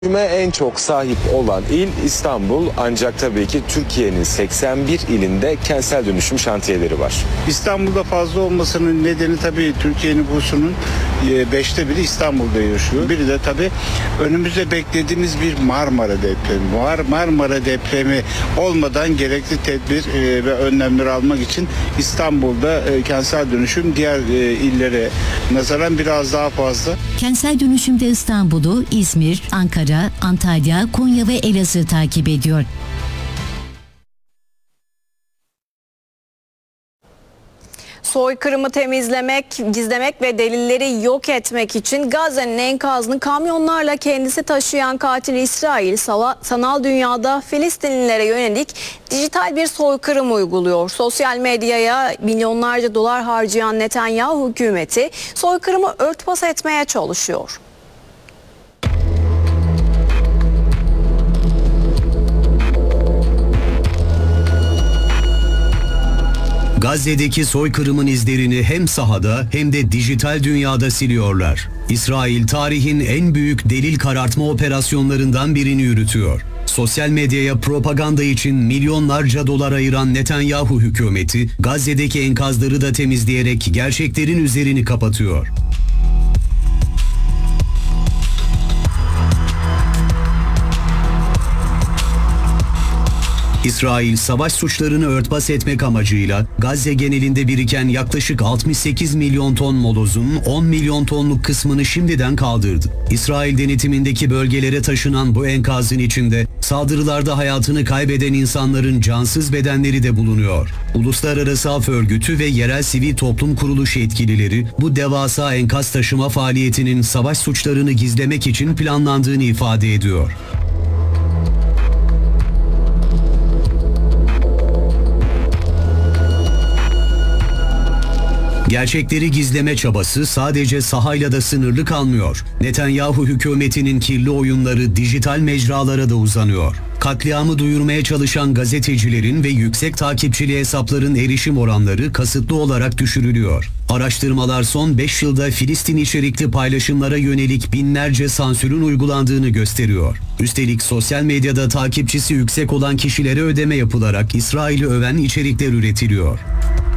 En çok sahip olan il İstanbul, ancak tabii ki Türkiye'nin 81 ilinde kentsel dönüşüm şantiyeleri var. İstanbul'da fazla olmasının nedeni tabii Türkiye nüfusunun 5'te biri İstanbul'da yaşıyor. Biri de tabii önümüzde beklediğimiz bir Marmara depremi. Marmara depremi olmadan gerekli tedbir ve önlemler almak için İstanbul'da kentsel dönüşüm diğer illere nazaran biraz daha fazla. Kentsel dönüşümde İstanbul'u, İzmir, Ankara, Antalya, Konya ve Elazığ takip ediyor. Soykırımı temizlemek, gizlemek ve delilleri yok etmek için Gazze'nin enkazını kamyonlarla kendisi taşıyan katil İsrail, sanal dünyada Filistinlilere yönelik dijital bir soykırım uyguluyor. Sosyal medyaya milyonlarca dolar harcayan Netanyahu hükümeti soykırımı örtbas etmeye çalışıyor. Gazze'deki soykırımın izlerini hem sahada hem de dijital dünyada siliyorlar. İsrail tarihin en büyük delil karartma operasyonlarından birini yürütüyor. Sosyal medyaya propaganda için milyonlarca dolar ayıran Netanyahu hükümeti, Gazze'deki enkazları da temizleyerek gerçeklerin üzerini kapatıyor. İsrail, savaş suçlarını örtbas etmek amacıyla Gazze genelinde biriken yaklaşık 68 milyon ton molozun 10 milyon tonluk kısmını şimdiden kaldırdı. İsrail denetimindeki bölgelere taşınan bu enkazın içinde saldırılarda hayatını kaybeden insanların cansız bedenleri de bulunuyor. Uluslararası Af Örgütü ve yerel sivil toplum kuruluşu yetkilileri bu devasa enkaz taşıma faaliyetinin savaş suçlarını gizlemek için planlandığını ifade ediyor. Gerçekleri gizleme çabası sadece sahayla da sınırlı kalmıyor. Netanyahu hükümetinin kirli oyunları dijital mecralara da uzanıyor. Katliamı duyurmaya çalışan gazetecilerin ve yüksek takipçili hesapların erişim oranları kasıtlı olarak düşürülüyor. Araştırmalar son 5 yılda Filistin içerikli paylaşımlara yönelik binlerce sansürün uygulandığını gösteriyor. Üstelik sosyal medyada takipçisi yüksek olan kişilere ödeme yapılarak İsrail'i öven içerikler üretiliyor.